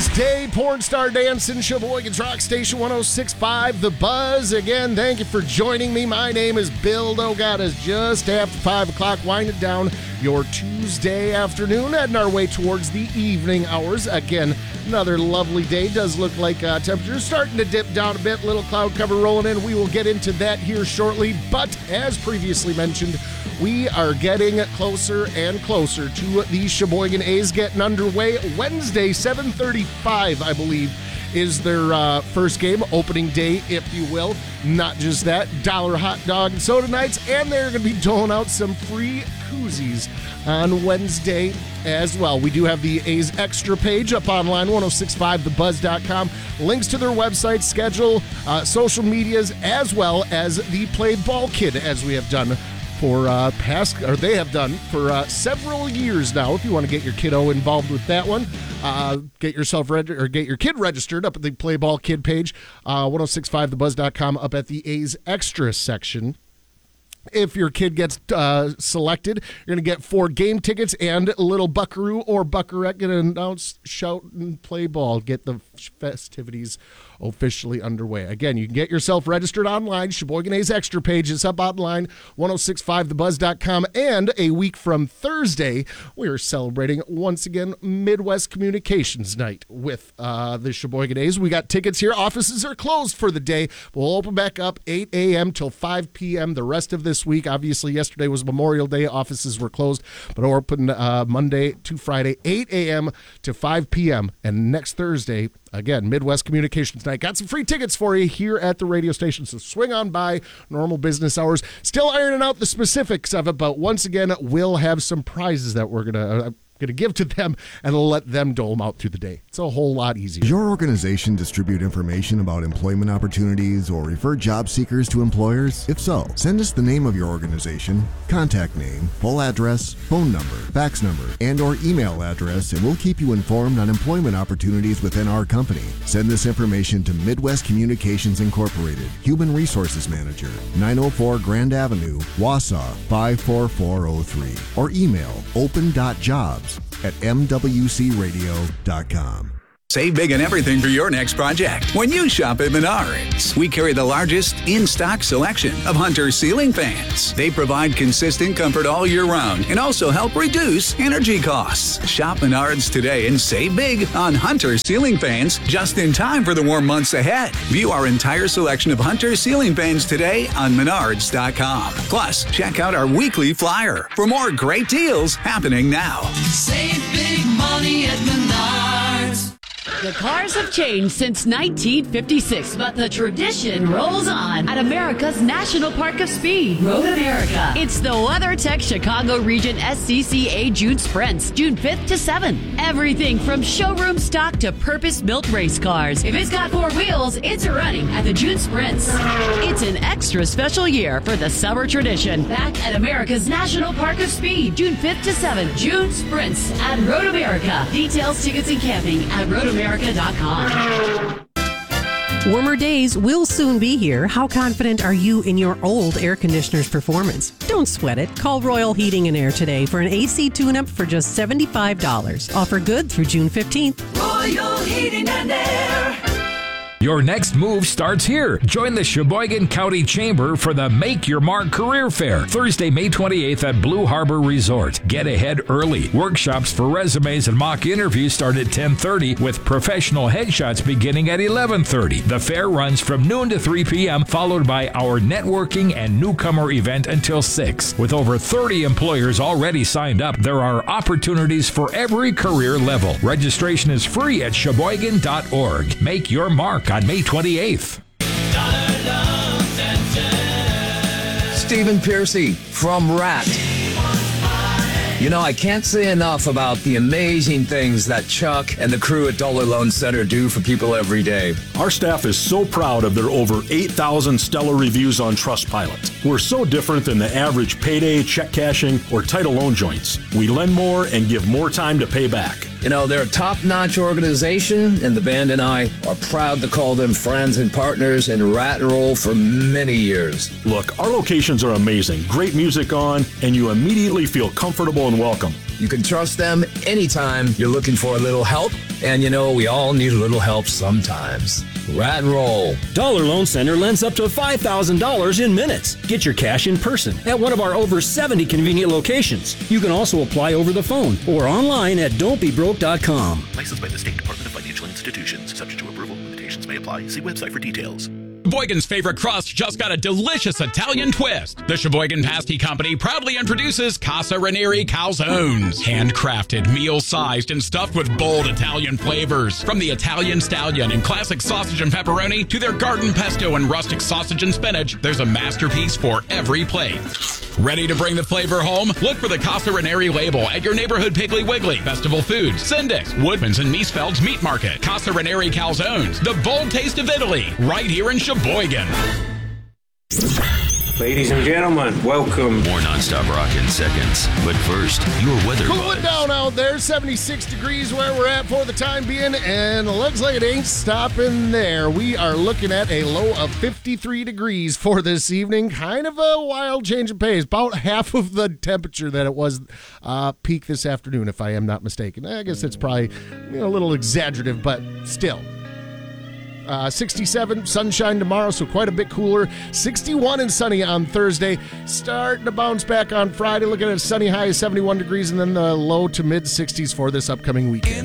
Tuesday, Porn Star Dancing, Sheboygan's Rock Station 106.5, The Buzz. Again, thank you for joining me. My name is Bill Dogat. It's just after 5 o'clock, winding down your Tuesday afternoon, heading our way towards the evening hours. Again, another lovely day. Does look like temperatures starting to dip down a bit. Little cloud cover rolling in. We will get into that here shortly. But as previously mentioned, we are getting closer and closer to the Sheboygan A's getting underway. Wednesday, 7:35, I believe, is their first game, opening day, if you will. Not just that, dollar hot dog and soda nights, and they're going to be doling out some free koozies on Wednesday as well. We do have the A's Extra page up online, 1065thebuzz.com. Links to their website, schedule, social medias, as well as the Play Ball Kid, as we have done for they have done for several years now. If you want to get your kiddo involved with that one, get your kid registered up at the Play Ball Kid page, 1065thebuzz.com, up at the A's Extra section. If your kid gets selected, you're going to get 4 game tickets and a little buckaroo or buckarette going to announce, shout, and play ball. Get the festivities officially underway. Again, you can get yourself registered online. Sheboygan A's Extra page is up online, 1065thebuzz.com. And a week from Thursday, we are celebrating, once again, Midwest Communications Night with the Sheboygan A's. We got tickets here. Offices are closed for the day. We'll open back up 8 a.m. till 5 p.m. the rest of this week. Obviously, yesterday was Memorial Day. Offices were closed, but we're open Monday to Friday, 8 a.m. to 5 p.m. And next Thursday, again, Midwest Communications Night. Got some free tickets for you here at the radio station, so swing on by, normal business hours. Still ironing out the specifics of it, but once again, we'll have some prizes that we're going to give to them and let them dole them out through the day. It's a whole lot easier. Does your organization distribute information about employment opportunities or refer job seekers to employers? If so, send us the name of your organization, contact name, full address, phone number, fax number, and or email address, and we'll keep you informed on employment opportunities within our company. Send this information to Midwest Communications Incorporated, Human Resources Manager, 904 Grand Avenue, Wausau 54403, or email open.jobs@mwcradio.com. Save big on everything for your next project when you shop at Menards. We carry the largest in-stock selection of Hunter ceiling fans. They provide consistent comfort all year round and also help reduce energy costs. Shop Menards today and save big on Hunter ceiling fans just in time for the warm months ahead. View our entire selection of Hunter ceiling fans today on Menards.com. Plus, check out our weekly flyer for more great deals happening now. Save big money at Menards. The cars have changed since 1956, but the tradition rolls on at America's National Park of Speed, Road America. It's the WeatherTech Chicago Region SCCA June Sprints, June 5th to 7th. Everything from showroom stock to purpose-built race cars. If it's got 4 wheels, it's running at the June Sprints. It's an extra special year for the summer tradition. Back at America's National Park of Speed, June 5th to 7th. June Sprints at Road America. Details, tickets, and camping at roadamerica.com. Warmer days will soon be here. How confident are you in your old air conditioner's performance? Don't sweat it. Call Royal Heating and Air today for an AC tune-up for just $75. Offer good through June 15th. Royal Heating and Air. Your next move starts here. Join the Sheboygan County Chamber for the Make Your Mark Career Fair, Thursday, May 28th at Blue Harbor Resort. Get ahead early. Workshops for resumes and mock interviews start at 10:30 with professional headshots beginning at 11:30. The fair runs from noon to 3 p.m., followed by our networking and newcomer event until 6. With over 30 employers already signed up, there are opportunities for every career level. Registration is free at sheboygan.org. Make your mark on May 28th. Stephen Piercy from Rat. You know, I can't say enough about the amazing things that Chuck and the crew at Dollar Loan Center do for people every day. Our staff is so proud of their over 8,000 stellar reviews on Trustpilot. We're so different than the average payday, check cashing, or title loan joints. We lend more and give more time to pay back. You know, they're a top-notch organization, and the band and I are proud to call them friends and partners in Rat and Roll for many years. Look, our locations are amazing. Great music on, and you immediately feel comfortable and welcome. You can trust them anytime you're looking for a little help. And you know, we all need a little help sometimes. Rat and roll. Dollar Loan Center lends up to $5,000 in minutes. Get your cash in person at one of our over 70 convenient locations. You can also apply over the phone or online at don'tbebroke.com. Licensed by the State Department of Financial Institutions. Subject to approval. Limitations may apply. See website for details. Sheboygan's favorite crust just got a delicious Italian twist. The Sheboygan Pasty Company proudly introduces Casa Ranieri Calzones. Handcrafted, meal-sized, and stuffed with bold Italian flavors. From the Italian Stallion and classic sausage and pepperoni to their garden pesto and rustic sausage and spinach, there's a masterpiece for every plate. Ready to bring the flavor home? Look for the Casa Ranieri label at your neighborhood Piggly Wiggly, Festival Foods, Sindix, Woodman's, and Miesfeld's Meat Market. Casa Ranieri Calzones, the bold taste of Italy, right here in Sheboygan. Ladies and gentlemen, welcome. More nonstop rock in seconds. But first, your weather. Cooling down out there, 76 degrees where we're at for the time being, and it looks like it ain't stopping there. We are looking at a low of 53 degrees for this evening. Kind of a wild change of pace. About half of the temperature that it was peak this afternoon, if I am not mistaken. I guess it's probably a little exaggerative, but still. 67, sunshine tomorrow, so quite a bit cooler. 61 and sunny on Thursday. Starting to bounce back on Friday. Looking at a sunny high of 71 degrees and then the low to mid 60s for this upcoming weekend.